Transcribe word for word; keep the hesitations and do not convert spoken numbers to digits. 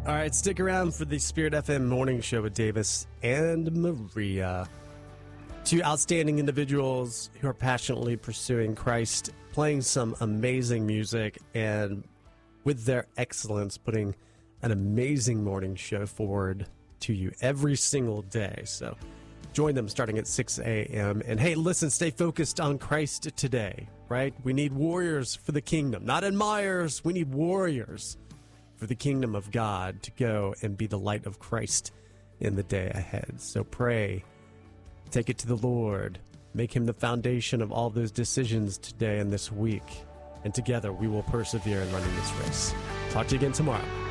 All right, stick around for the Spirit F M Morning Show with Davis and Maria. Two outstanding individuals who are passionately pursuing Christ, playing some amazing music, and with their excellence, putting an amazing morning show forward to you every single day. So join them starting at six a.m. And hey, listen, stay focused on Christ today, right? We need warriors for the kingdom, not admirers. We need warriors for the kingdom of God to go and be the light of Christ in the day ahead. So pray, take it to the Lord, make him the foundation of all those decisions today and this week. And together we will persevere in running this race. Talk to you again tomorrow.